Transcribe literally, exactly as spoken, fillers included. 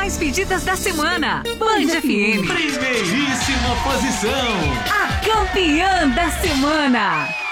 mais pedidas da semana. Band F M. Primeiríssima posição. A campeã da semana.